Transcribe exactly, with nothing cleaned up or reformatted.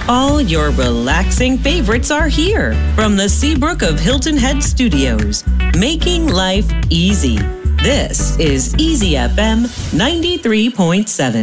All your relaxing favorites are here from the Seabrook of Hilton Head Studios, making life easy. This is Easy F M ninety-three point seven.